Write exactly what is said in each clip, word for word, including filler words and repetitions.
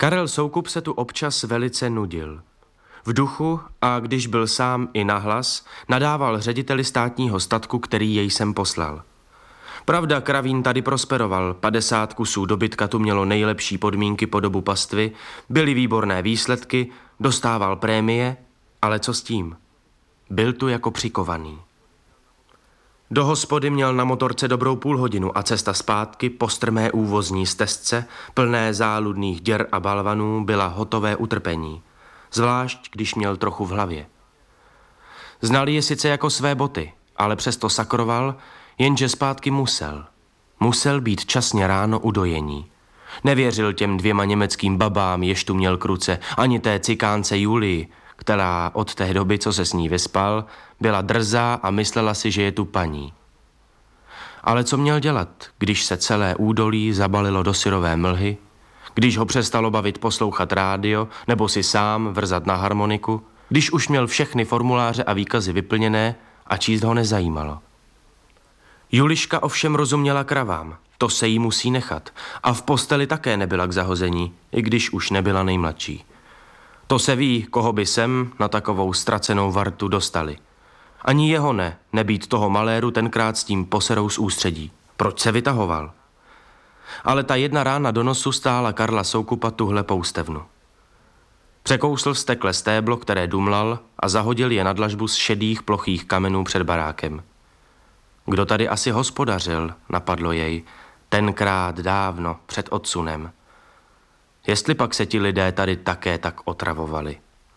Karel Soukup se tu občas velice nudil. V duchu a když byl sám i nahlas, nadával řediteli státního statku, který jej sem poslal. Pravda, kravín tady prosperoval, padesát kusů dobytka tu mělo nejlepší podmínky po dobu pastvy, byly výborné výsledky, dostával prémie, ale co s tím? Byl tu jako přikovaný. Do hospody měl na motorce dobrou půl hodinu a cesta zpátky po strmé úvozní stezce, plné záludných děr a balvanů, byla hotové utrpení, zvlášť když měl trochu v hlavě. Znali je sice jako své boty, ale přesto sakroval, jenže zpátky musel. Musel být časně ráno u dojení. Nevěřil těm dvěma německým babám, jež tu měl kruce, ani té cikánce Julii, která od té doby, co se s ní vyspal, byla drzá a myslela si, že je tu paní. Ale co měl dělat, když se celé údolí zabalilo do syrové mlhy, když ho přestalo bavit poslouchat rádio nebo si sám vrzat na harmoniku, když už měl všechny formuláře a výkazy vyplněné a číst ho nezajímalo. Juliška ovšem rozuměla kravám, to se jí musí nechat, a v posteli také nebyla k zahození, i když už nebyla nejmladší. To se ví, koho by sem na takovou ztracenou vartu dostali. Ani jeho ne, nebýt toho maléru tenkrát s tím poserou z ústředí. Proč se vytahoval? Ale ta jedna rána do nosu stála Karla Soukupa tuhle poustevnu. Překousl vztekle stéblo, které dumlal, a zahodil je na dlažbu z šedých plochých kamenů před barákem. Kdo tady asi hospodařil, napadlo jej, tenkrát dávno před odsunem. Jestli pak se ti lidé tady také tak otravovali.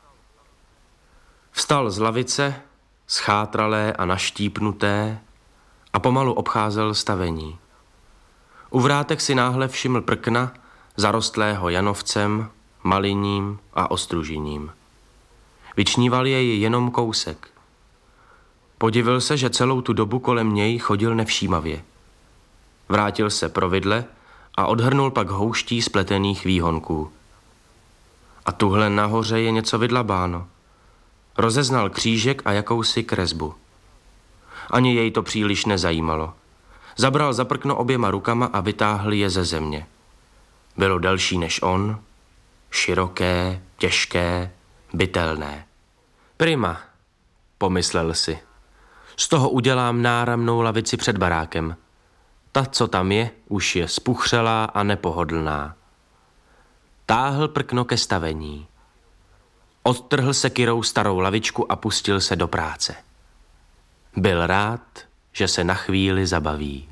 Vstal z lavice, schátralé a naštípnuté, a pomalu obcházel stavení. U vrátek si náhle všiml prkna, zarostlého janovcem, maliním a ostružiním. Vyčníval jej jenom kousek. Podivil se, že celou tu dobu kolem něj chodil nevšímavě. Vrátil se pro vidle a odhrnul pak houští spletených výhonků. A tuhle nahoře je něco vydlabáno. Rozeznal křížek a jakousi kresbu. Ani jej to příliš nezajímalo. Zabral za prkno oběma rukama a vytáhl je ze země. Bylo delší než on, široké, těžké, bytelné. Prima, pomyslel si. Z toho udělám náramnou lavici před barákem. Ta, co tam je, už je spuchřelá a nepohodlná. Táhl prkno ke stavení. Odtrhl sekyrou starou lavičku a pustil se do práce. Byl rád, že se na chvíli zabaví.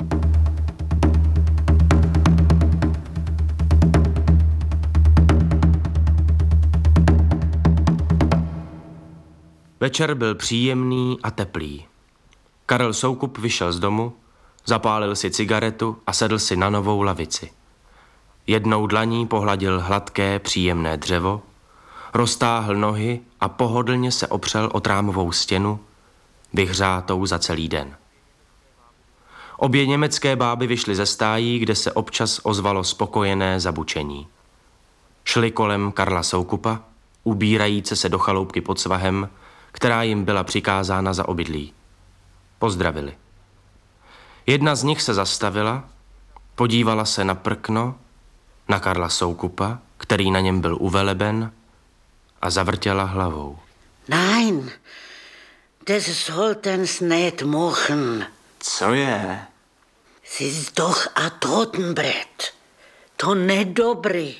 Večer byl příjemný a teplý. Karel Soukup vyšel z domu, zapálil si cigaretu a sedl si na novou lavici. Jednou dlaní pohladil hladké, příjemné dřevo, roztáhl nohy a pohodlně se opřel o trámovou stěnu, vyhřátou za celý den. Obě německé báby vyšly ze stájí, kde se občas ozvalo spokojené zabučení. Šli kolem Karla Soukupa, ubírajíce se do chaloupky pod svahem, která jim byla přikázána za obydlí. Pozdravili. Jedna z nich se zastavila, podívala se na prkno, na Karla Soukupa, který na něm byl uveleben, a zavrtěla hlavou. Nein, das sollten's nicht machen. Co je? Es ist doch a Totenbrett. To nedobrý.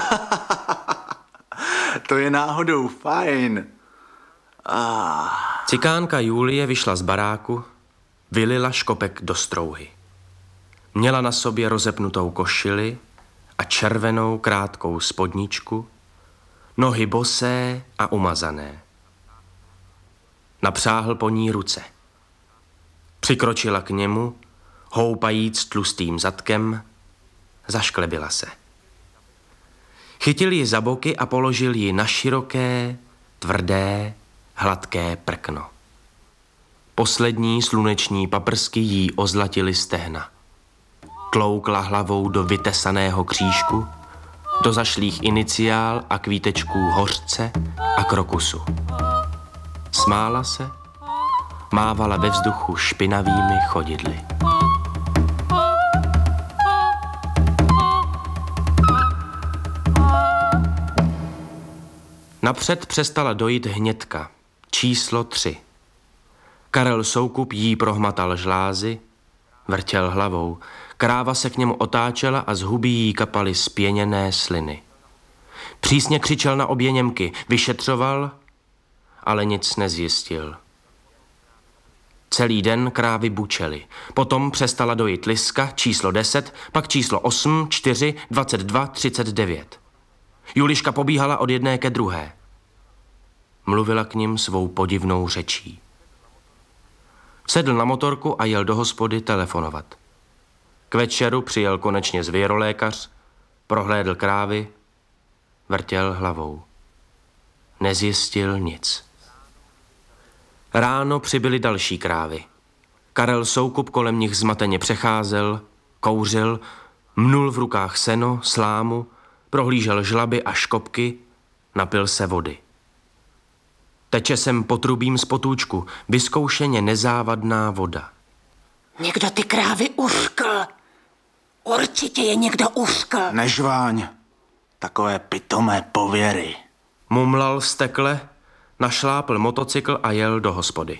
To je náhodou fajn. Ah. Cikánka Julie vyšla z baráku, vylila škopek do strouhy. Měla na sobě rozepnutou košili a červenou krátkou spodničku, nohy bosé a umazané. Napřáhl po ní ruce. Přikročila k němu, houpajíc tlustým zadkem, zašklebila se. Chytil ji za boky a položil ji na široké, tvrdé, hladké prkno. Poslední sluneční paprsky jí ozlatily stehna. Tloukla hlavou do vytesaného křížku, do zašlých iniciál a kvítečků hořce a krokusu. Smála se, mávala ve vzduchu špinavými chodidly. Napřed přestala dojít hnědka, číslo tři. Karel Soukup jí prohmatal žlázy, vrtěl hlavou. Kráva se k němu otáčela a z huby jí kapaly spěněné sliny. Přísně křičel na obě Němky, vyšetřoval, ale nic nezjistil. Celý den krávy bučely. Potom přestala dojít Liska, číslo deset, pak číslo osm, čtyři, dvacet dva, třicet devět. Juliška pobíhala od jedné ke druhé. Mluvila k nim svou podivnou řečí. Sedl na motorku a jel do hospody telefonovat. K večeru přijel konečně zvěrolékař, prohlédl krávy, vrtěl hlavou. Nezjistil nic. Ráno přibyly další krávy. Karel Soukup kolem nich zmateně přecházel, kouřil, mnul v rukách seno, slámu, prohlížel žlaby a škopky, napil se vody. Teče sem potrubím z potůčku, vyzkoušeně nezávadná voda. Někdo ty krávy uškl. Určitě je někdo uškl. Nežváň. Takové pitomé pověry. Mumlal vztekle, našlápl motocykl a jel do hospody.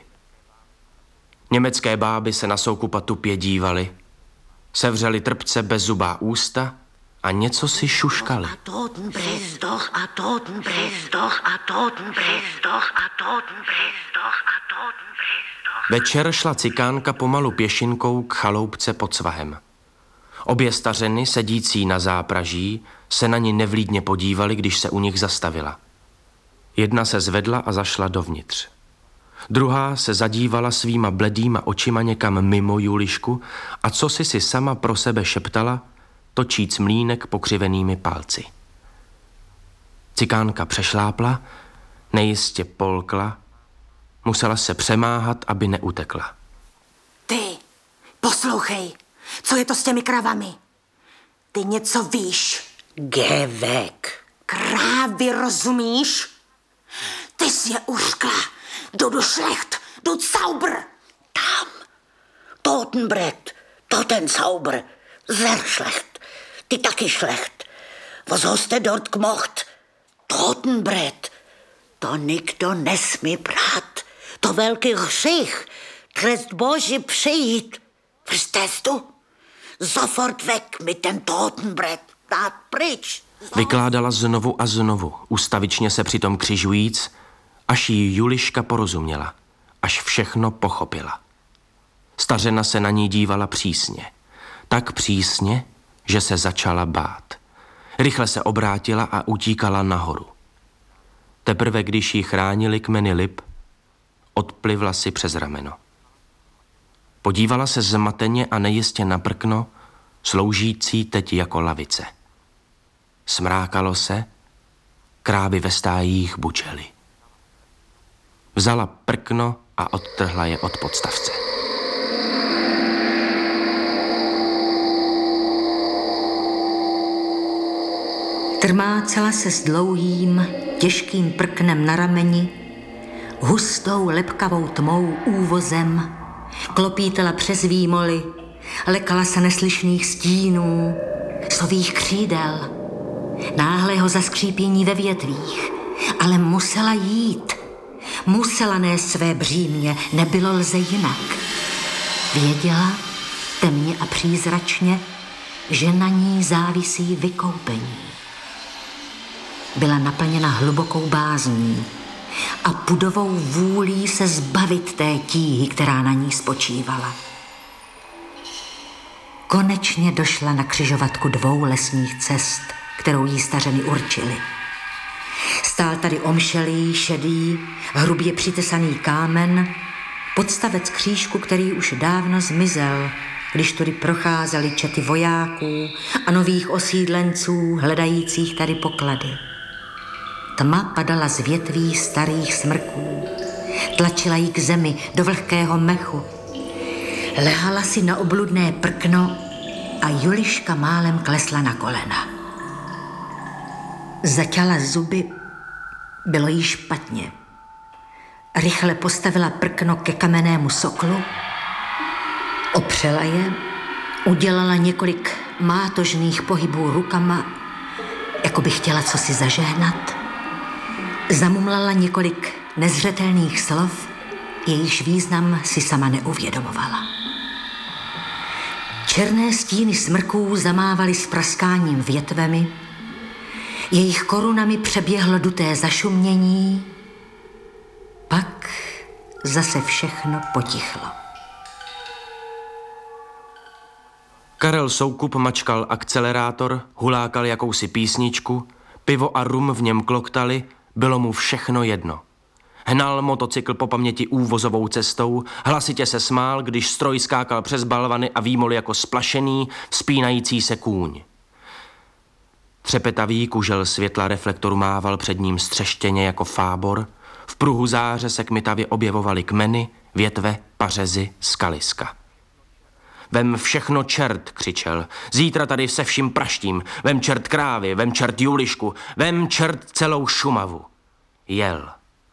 Německé báby se na Soukupa tupě dívaly. Sevřeli trpce bezzubá ústa a něco si šuškali. A Totenbrett, doch a Totenbrett, doch a Totenbrett, doch a Totenbrett, doch a Totenbrett. Večer šla cikánka pomalu pěšinkou k chaloupce pod svahem. Obě stařeny, sedící na zápraží, se na ní nevlídně podívali, když se u nich zastavila. Jedna se zvedla a zašla dovnitř. Druhá se zadívala svýma bledýma očima někam mimo Julišku a co si si sama pro sebe šeptala, točíc mlýnek pokřivenými palci. Cikánka přešlápla, nejistě polkla, musela se přemáhat, aby neutekla. Ty, poslouchej, co je to s těmi kravami? Ty něco víš? Gevek. Krávy, rozumíš? Ty jsi je uškla. Du du schlecht, du Zauber. Tam. Totenbrett. Totenzauber. Sehr schlecht. Ty taky schlecht. Was hast du dort gemacht? Totenbrett. To nikdo nesmí brát. To velký hřích. Trest Boží přijít. Verstehst du? Sofort weg mit dem Totenbrett. Dát pryč. Vykládala znovu a znovu, ustavičně se přitom křižujíc, až jí Juliška porozuměla, až všechno pochopila. Stařena se na ní dívala přísně. Tak přísně, že se začala bát. Rychle se obrátila a utíkala nahoru. Teprve když jí chránili kmeny lip, odplivla si přes rameno. Podívala se zmateně a nejistě na prkno, sloužící teď jako lavice. Smrákalo se, krávy ve stájích bučely. Vzala prkno a odtrhla je od podstavce. Trmácela se s dlouhým, těžkým prknem na rameni, hustou lepkavou tmou úvozem, klopítala přes výmoly, lekala se neslyšných stínů, sových křídel, náhlého zaskřípění ve větvích, ale musela jít. Musela nést své břímě, nebylo lze jinak. Věděla, temně a přízračně, že na ní závisí vykoupení. Byla naplněna hlubokou bázní a pudovou vůlí se zbavit té tíhy, která na ní spočívala. Konečně došla na křižovatku dvou lesních cest, kterou jí stařeny určily. Stál tady omšelý, šedý, hrubě přitesaný kámen, podstavec křížku, který už dávno zmizel, když tudy procházely čety vojáků a nových osídlenců, hledajících tady poklady. Tma padala z větví starých smrků, tlačila jí k zemi do vlhkého mechu. Lehala si na obludné prkno a Juliška málem klesla na kolena. Zaťala zuby, bylo jí špatně. Rychle postavila prkno ke kamennému soklu, opřela je, udělala několik mátožných pohybů rukama, jako by chtěla cosi zažehnat, Zamumlala několik nezřetelných slov, jejichž význam si sama neuvědomovala. Černé stíny smrků zamávaly s praskáním větvemi, jejich korunami přeběhlo duté zašumění, pak zase všechno potichlo. Karel Soukup mačkal akcelerátor, hulákal jakousi písničku, pivo a rum v něm kloktali, bylo mu všechno jedno. Hnal motocykl po paměti úvozovou cestou, hlasitě se smál, když stroj skákal přes balvany a výmol jako splašený, vzpínající se kůň. Třepetavý kužel světla reflektoru mával před ním střeštěně jako fábor, v pruhu záře se kmitavě objevovaly kmeny, větve, pařezy, skaliska. Vem všechno čert, křičel, zítra tady se vším praštím, vem čert krávy, vem čert Julišku, vem čert celou Šumavu. Jel.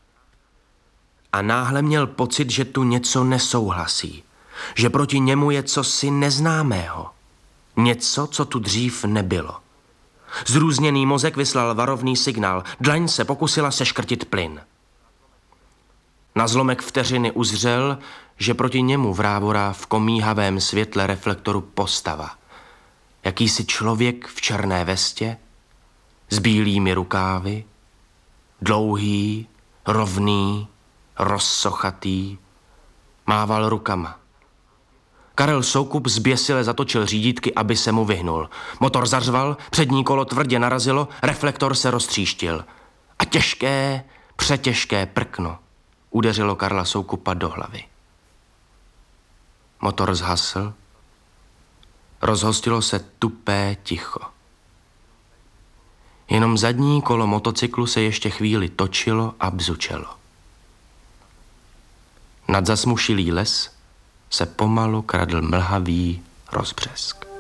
A náhle měl pocit, že tu něco nesouhlasí, že proti němu je cosi neznámého, něco, co tu dřív nebylo. Zrůzněný mozek vyslal varovný signál, dlaň se pokusila seškrtit plyn. Na zlomek vteřiny uzřel, že proti němu vrávorá v komíhavém světle reflektoru postava. Jakýsi člověk v černé vestě, s bílými rukávy, dlouhý, rovný, rozsochatý, mával rukama. Karel Soukup zběsile zatočil řídítky, aby se mu vyhnul. Motor zařval, přední kolo tvrdě narazilo, reflektor se roztříštil. A těžké, přetěžké prkno udeřilo Karla Soukupa do hlavy. Motor zhasl, rozhostilo se tupé ticho. Jenom zadní kolo motocyklu se ještě chvíli točilo a bzučelo. Nad zasmušilý les se pomalu kradl mlhavý rozbřesk.